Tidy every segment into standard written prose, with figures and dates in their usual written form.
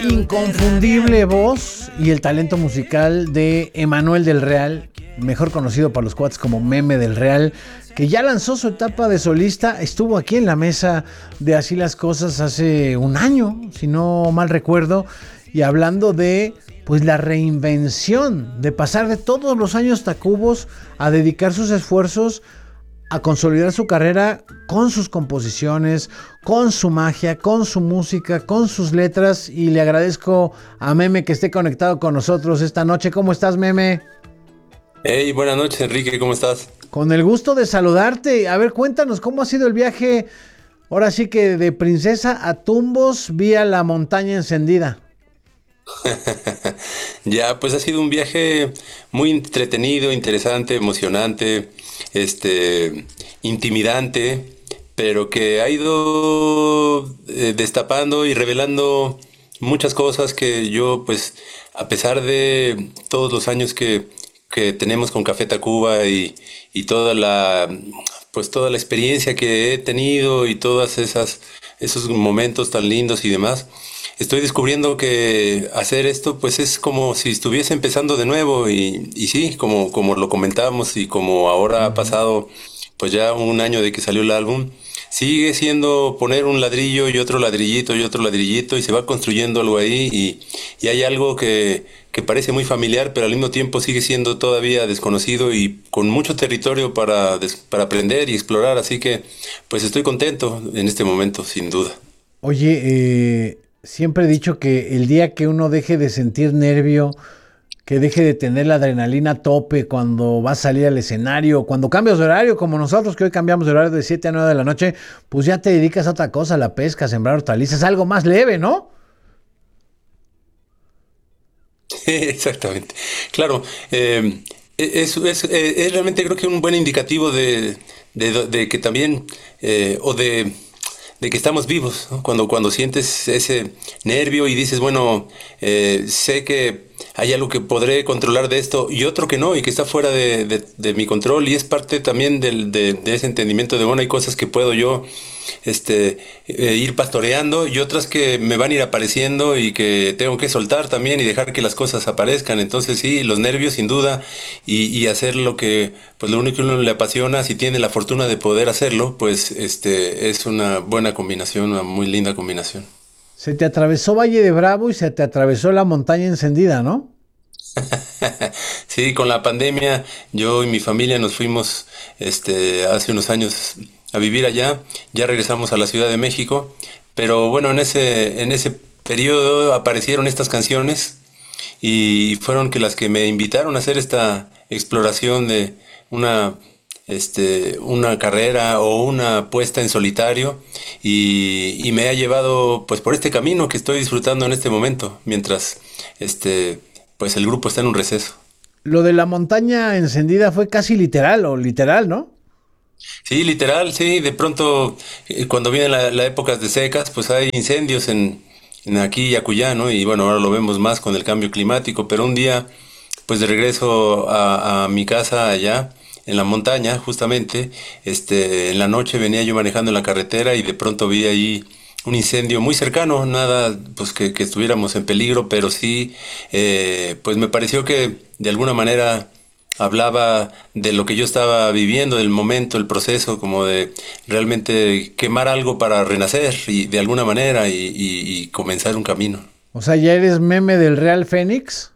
Inconfundible voz y el talento musical de Emanuel del Real, mejor conocido por los cuates como Meme del Real, que ya lanzó su etapa de solista. Estuvo aquí en la mesa de Así las Cosas hace un año, si no mal recuerdo, y hablando de pues la reinvención, de pasar de todos los años Tacubos a dedicar sus esfuerzos a consolidar su carrera con sus composiciones, con su magia, con su música, con sus letras. Y le agradezco a Meme que esté conectado con nosotros esta noche. ¿Cómo estás, Meme? Hey, buenas noches, Enrique, ¿cómo estás? Con el gusto de saludarte. A ver, cuéntanos cómo ha sido el viaje, ahora sí que de Princesa a Tumbos vía la montaña encendida. Ya, pues ha sido un viaje muy entretenido, interesante, emocionante, intimidante, pero que ha ido destapando y revelando muchas cosas que yo, pues, a pesar de todos los años que tenemos con Café Tacuba y toda la experiencia que he tenido y todas esos momentos tan lindos y demás. Estoy descubriendo que hacer esto pues es como si estuviese empezando de nuevo y sí, como lo comentábamos y como ahora ha pasado pues ya un año de que salió el álbum, sigue siendo poner un ladrillo y otro ladrillito y otro ladrillito y se va construyendo algo ahí y hay algo que parece muy familiar pero al mismo tiempo sigue siendo todavía desconocido y con mucho territorio para aprender y explorar, así que pues estoy contento en este momento sin duda. Oye, siempre he dicho que el día que uno deje de sentir nervio, que deje de tener la adrenalina a tope cuando va a salir al escenario, cuando cambias de horario, como nosotros que hoy cambiamos de horario de 7 a 9 de la noche, pues ya te dedicas a otra cosa, a la pesca, a sembrar hortalizas, algo más leve, ¿no? Exactamente. Claro, es realmente creo que un buen indicativo de que también, o de que estamos vivos, ¿no? Cuando sientes ese nervio y dices, bueno, sé que hay algo que podré controlar de esto y otro que no, y que está fuera de mi control, y es parte también de ese entendimiento de, bueno, hay cosas que puedo yo ir pastoreando y otras que me van a ir apareciendo y que tengo que soltar también y dejar que las cosas aparezcan. Entonces sí, los nervios sin duda y hacer lo que, pues lo único que uno le apasiona, si tiene la fortuna de poder hacerlo, pues es una buena combinación, una muy linda combinación. Se te atravesó Valle de Bravo y se te atravesó la montaña encendida, ¿no? Sí, con la pandemia yo y mi familia nos fuimos hace unos años a vivir allá, ya regresamos a la Ciudad de México, pero bueno, en ese periodo aparecieron estas canciones y fueron que las que me invitaron a hacer esta exploración de una una carrera o una puesta en solitario y me ha llevado pues por este camino que estoy disfrutando en este momento, mientras pues el grupo está en un receso. Lo de la montaña encendida fue casi literal o literal, ¿no? Sí, literal, sí, de pronto cuando vienen las épocas de secas, pues hay incendios en aquí y acullá, ¿no? Y bueno, ahora lo vemos más con el cambio climático, pero un día, pues de regreso a mi casa allá, en la montaña, justamente, en la noche venía yo manejando en la carretera y de pronto vi ahí un incendio muy cercano, nada, pues que estuviéramos en peligro, pero sí, pues me pareció que de alguna manera hablaba de lo que yo estaba viviendo, del momento, el proceso, como de realmente quemar algo para renacer y de alguna manera y comenzar un camino. O sea, ya eres Meme del Real Fénix.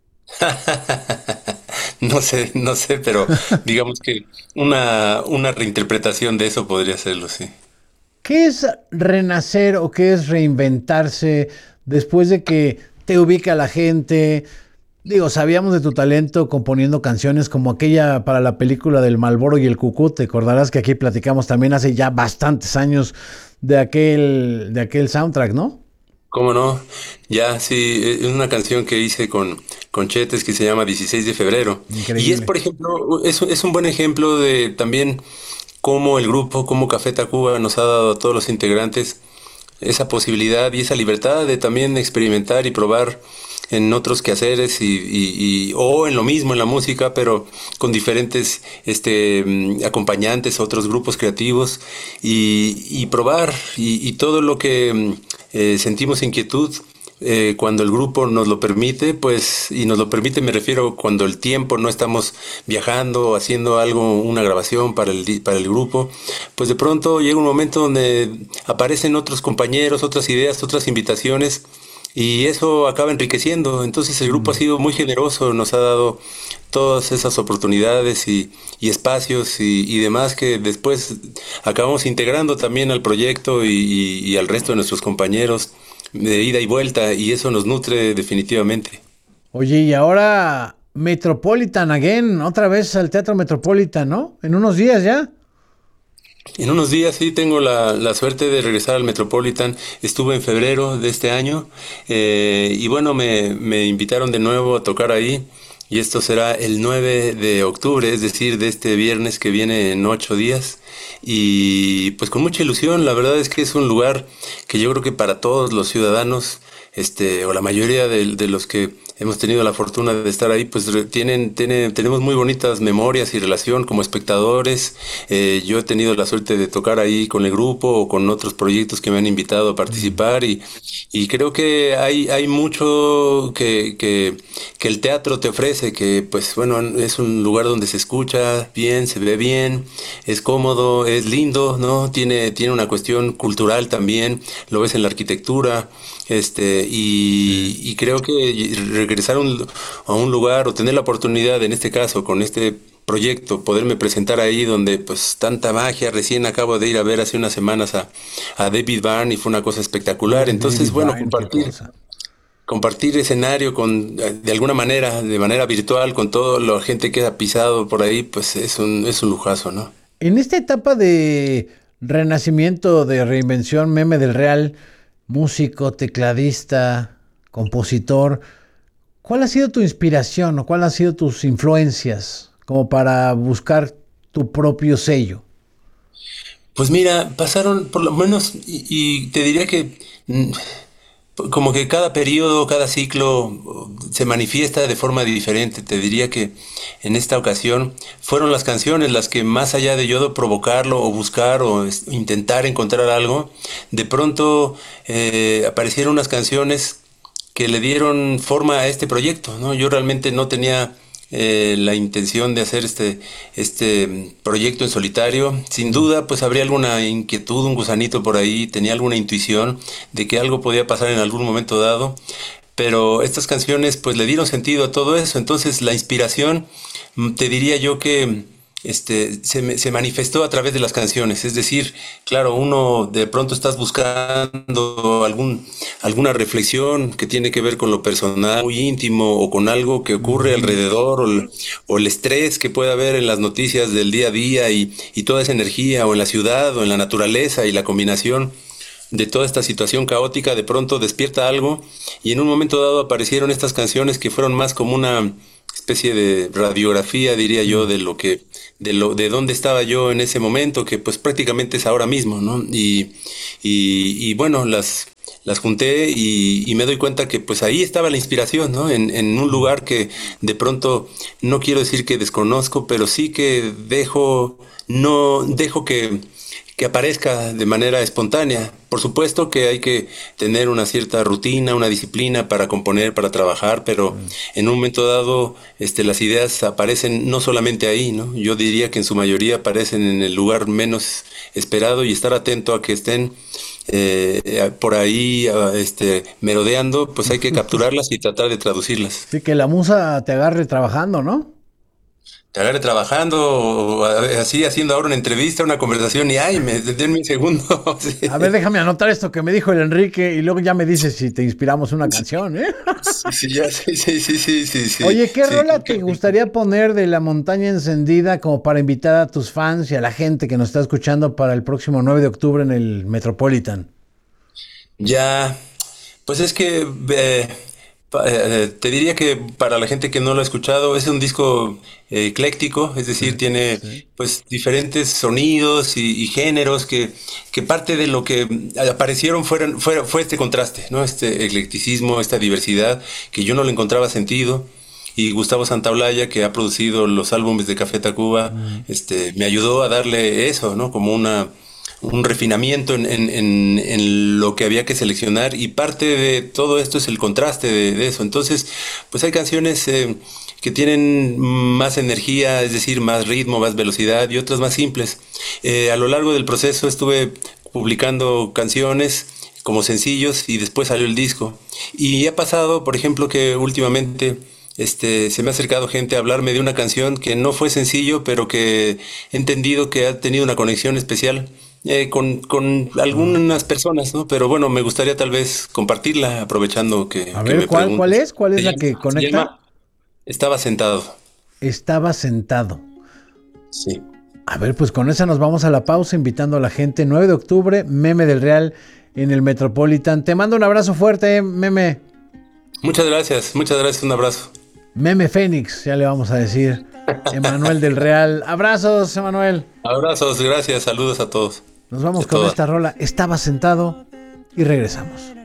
No sé, no sé, pero digamos que una reinterpretación de eso podría serlo, sí. ¿Qué es renacer o qué es reinventarse después de que te ubica la gente? Digo, sabíamos de tu talento componiendo canciones como aquella para la película del Malboro y el Cucú. Te acordarás que aquí platicamos también hace ya bastantes años de aquel soundtrack, ¿no? ¿Cómo no? Ya, sí, es una canción que hice con Chetes que se llama 16 de febrero. Y es, Increíble. por ejemplo, es un buen ejemplo de también cómo el grupo, cómo Café Tacuba nos ha dado a todos los integrantes esa posibilidad y esa libertad de también experimentar y probar en otros quehaceres o en lo mismo en la música, pero con diferentes acompañantes, otros grupos creativos y probar y todo lo que sentimos inquietud cuando el grupo nos lo permite, pues, y nos lo permite me refiero cuando el tiempo no estamos viajando o haciendo algo, una grabación para el grupo, pues de pronto llega un momento donde aparecen otros compañeros, otras ideas, otras invitaciones. Y eso acaba enriqueciendo. Entonces el grupo ha sido muy generoso, nos ha dado todas esas oportunidades y espacios y demás que después acabamos integrando también al proyecto y al resto de nuestros compañeros de ida y vuelta, y eso nos nutre definitivamente. Oye, y ahora Metropolitan Again, otra vez al Teatro Metropolitan, ¿no? En unos días ya. En unos días sí tengo la suerte de regresar al Metropolitan. Estuve en febrero de este año y bueno, me invitaron de nuevo a tocar ahí y esto será el 9 de octubre, es decir, de este viernes que viene en 8 días. Y pues con mucha ilusión, la verdad es que es un lugar que yo creo que para todos los ciudadanos, o la mayoría de los que hemos tenido la fortuna de estar ahí, pues tenemos muy bonitas memorias y relación como espectadores. Yo he tenido la suerte de tocar ahí con el grupo o con otros proyectos que me han invitado a participar y creo que hay mucho que el teatro te ofrece, que pues bueno, es un lugar donde se escucha bien, se ve bien, es cómodo, es lindo, ¿no? Tiene una cuestión cultural también, lo ves en la arquitectura, y creo que regresar a un lugar o tener la oportunidad, en este caso, con este proyecto, poderme presentar ahí donde pues tanta magia, recién acabo de ir a ver hace unas semanas a David Byrne y fue una cosa espectacular, entonces David bueno, Byrne, qué cosa. compartir escenario de alguna manera, de manera virtual, con toda la gente que ha pisado por ahí, pues es un lujazo, ¿no? En esta etapa de renacimiento, de reinvención, Meme del Real, músico, tecladista, compositor, ¿cuál ha sido tu inspiración o cuál han sido tus influencias como para buscar tu propio sello? Pues mira, pasaron por lo menos, y te diría que como que cada periodo, cada ciclo se manifiesta de forma diferente. Te diría que en esta ocasión fueron las canciones las que más allá de yo provocarlo o buscar o intentar encontrar algo, de pronto aparecieron unas canciones que le dieron forma a este proyecto, ¿no? Yo realmente no tenía la intención de hacer este proyecto en solitario. Sin duda, pues habría alguna inquietud, un gusanito por ahí, tenía alguna intuición de que algo podía pasar en algún momento dado, pero estas canciones pues le dieron sentido a todo eso. Entonces la inspiración, te diría yo que se manifestó a través de las canciones. Es decir, claro, uno de pronto estás buscando alguna reflexión que tiene que ver con lo personal, muy íntimo, o con algo que ocurre alrededor, o el estrés que puede haber en las noticias del día a día y toda esa energía, o en la ciudad, o en la naturaleza, y la combinación de toda esta situación caótica de pronto despierta algo, y en un momento dado aparecieron estas canciones que fueron más como una especie de radiografía, diría yo, de dónde estaba yo en ese momento, que pues prácticamente es ahora mismo, ¿no? Y bueno, las junté y me doy cuenta que pues ahí estaba la inspiración, ¿no? En un lugar que de pronto, no quiero decir que desconozco, pero sí que no dejo que aparezca de manera espontánea. Por supuesto que hay que tener una cierta rutina, una disciplina para componer, para trabajar, pero en un momento dado las ideas aparecen no solamente ahí, ¿no? Yo diría que en su mayoría aparecen en el lugar menos esperado, y estar atento a que estén por ahí merodeando, pues hay que capturarlas y tratar de traducirlas. Sí, que la musa te agarre trabajando, ¿no? Te agarre trabajando o así haciendo ahora una entrevista, una conversación y ay, denme un segundo. Sí. A ver, déjame anotar esto que me dijo el Enrique y luego ya me dices si te inspiramos una canción, ¿eh? Sí. Oye, ¿qué Sí, rola te gustaría poner de La Montaña Encendida como para invitar a tus fans y a la gente que nos está escuchando para el próximo 9 de octubre en el Metropolitan? ya, pues es que te diría que para la gente que no lo ha escuchado, es un disco ecléctico, es decir, tiene Sí. pues diferentes sonidos y géneros que parte de lo que aparecieron fue este contraste, ¿no? Este eclecticismo, esta diversidad, que yo no le encontraba sentido. Y Gustavo Santaolalla, que ha producido los álbumes de Café Tacuba, me ayudó a darle eso, ¿no? Como un refinamiento en lo que había que seleccionar, y parte de todo esto es el contraste de eso. Entonces, pues hay canciones que tienen más energía, es decir, más ritmo, más velocidad, y otras más simples. A lo largo del proceso estuve publicando canciones como sencillos y después salió el disco. Y ha pasado, por ejemplo, que últimamente se me ha acercado gente a hablarme de una canción que no fue sencillo, pero que he entendido que ha tenido una conexión especial con algunas personas, ¿no? Pero bueno, me gustaría tal vez compartirla, aprovechando A que ver, me ¿cuál, cuál preguntas. es? ¿Cuál es la que Se conecta? llama Estaba sentado. Estaba sentado. Sí. A ver, pues con esa nos vamos a la pausa, invitando a la gente. 9 de octubre, Meme del Real en el Metropolitan. Te mando un abrazo fuerte, Meme. Muchas gracias, un abrazo. Meme Fénix, ya le vamos a decir. Emanuel del Real. Abrazos, Emanuel. Abrazos, gracias, saludos a todos Nos y vamos a con todas. esta rola. Estaba sentado y regresamos.